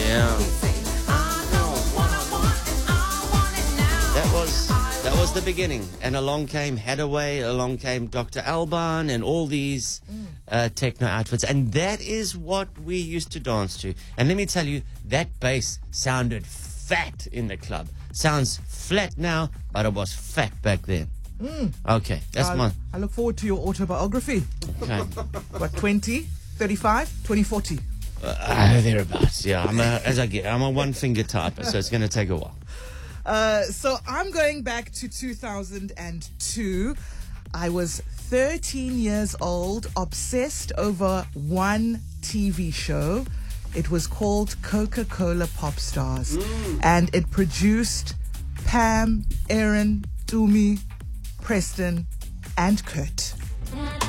Yeah. That was the beginning. And along came Hadaway, along came Dr. Alban, and all these techno outfits. And that is what we used to dance to. And let me tell you, that bass sounded fat in the club. Sounds flat now, but it was fat back then. Okay, that's my... I look forward to your autobiography. Okay. What, 20, 35, 2040? Thereabouts, yeah. I'm a one-finger typer, so it's going to take a while. So I'm going back to 2002. I was 13 years old, obsessed over one TV show. It was called Coca-Cola Pop Stars. And it produced Pam, Aaron, Tumi, Preston, and Kurt.